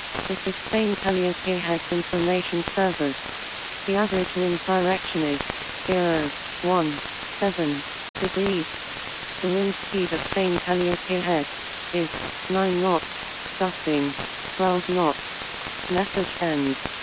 This is Spain Teleskihex Information Service. The average wind direction is 017 degrees. The wind speed at Spain Teleskihex is 9 knots, gusting 12 knots. Message ends.